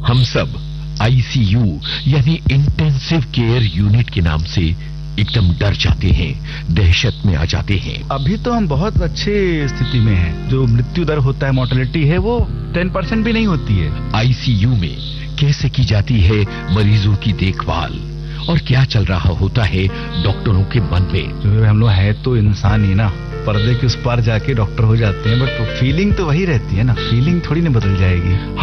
हम सब आईसीयू यानी इंटेंसिव केयर यूनिट के नाम से एकदम डर जाते हैं, दहशत में आ जाते हैं। अभी तो हम बहुत अच्छी स्थिति में हैं। जो मृत्यु दर होता है, मोर्टेलिटी है, वो 10% भी नहीं होती है। आईसीयू में कैसे की जाती है मरीजों की देखभाल और क्या चल रहा होता है डॉक्टरों के मन में। जो हम लोग है तो इंसान ही ना, पर्दे के उस पार जाके डॉक्टर हो जाते हैं, बट फीलिंग तो वही रहती है ना, फीलिंग थोड़ी ना बदल जाएगी।